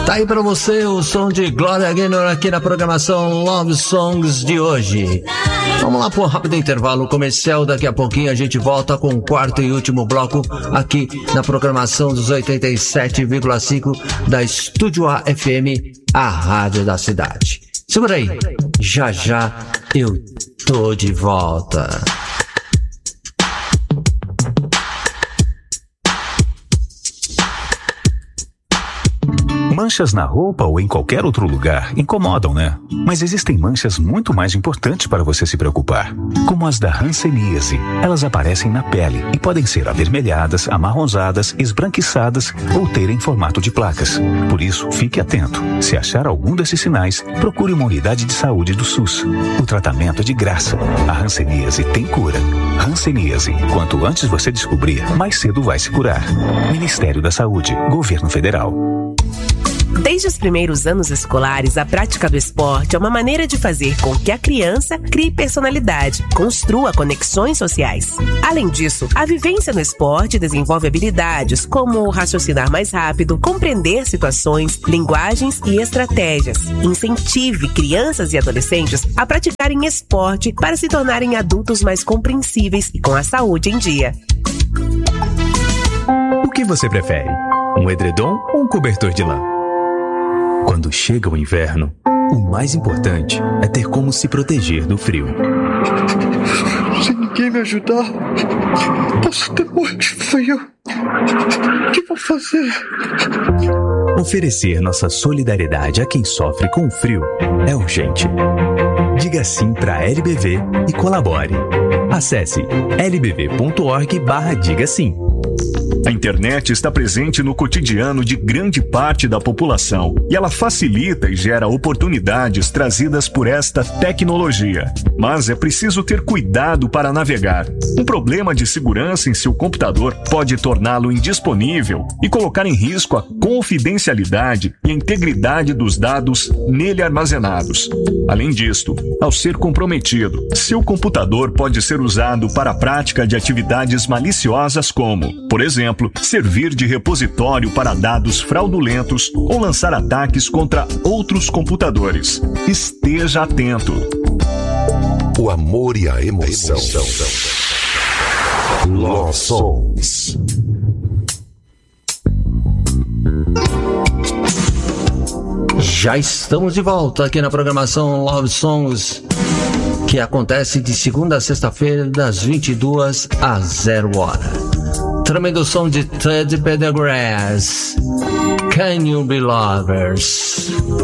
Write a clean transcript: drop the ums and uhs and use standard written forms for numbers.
Tá aí pra você o som de Gloria Gaynor aqui na programação Love Songs de hoje. Vamos lá por um rápido intervalo comercial, daqui a pouquinho a gente volta com o quarto e último bloco aqui na programação dos 87,5 da Estúdio A FM, a rádio da cidade. Segura aí, já já eu tô de volta. Manchas na roupa ou em qualquer outro lugar incomodam, né? Mas existem manchas muito mais importantes para você se preocupar, como as da hanseníase. Elas aparecem na pele e podem ser avermelhadas, amarronzadas, esbranquiçadas ou terem formato de placas. Por isso, fique atento. Se achar algum desses sinais, procure uma unidade de saúde do SUS. O tratamento é de graça. A hanseníase tem cura. Hanseníase. Quanto antes você descobrir, mais cedo vai se curar. Ministério da Saúde. Governo Federal. Desde os primeiros anos escolares, a prática do esporte é uma maneira de fazer com que a criança crie personalidade, construa conexões sociais. Além disso, a vivência no esporte desenvolve habilidades como raciocinar mais rápido, compreender situações, linguagens e estratégias. Incentive crianças e adolescentes a praticarem esporte para se tornarem adultos mais compreensíveis e com a saúde em dia. O que você prefere? Um edredom ou um cobertor de lã? Quando chega o inverno, o mais importante é ter como se proteger do frio. Se ninguém me ajudar, posso ter morrer de frio. O que vou fazer? Oferecer nossa solidariedade a quem sofre com o frio é urgente. Diga sim para a LBV e colabore. Acesse lbv.org/diga sim. A internet está presente no cotidiano de grande parte da população e ela facilita e gera oportunidades trazidas por esta tecnologia. Mas é preciso ter cuidado para navegar. Um problema de segurança em seu computador pode torná-lo indisponível e colocar em risco a confidencialidade e a integridade dos dados nele armazenados. Além disto, ao ser comprometido, seu computador pode ser usado para a prática de atividades maliciosas como, por exemplo, servir de repositório para dados fraudulentos ou lançar ataques contra outros computadores. Esteja atento. O amor e a emoção. Love Songs. Já estamos de volta aqui na programação Love Songs, que acontece de segunda a sexta-feira, das 22 às 0 hora. Tremendo som de Ted Pendergrass, Can You Be Lovers?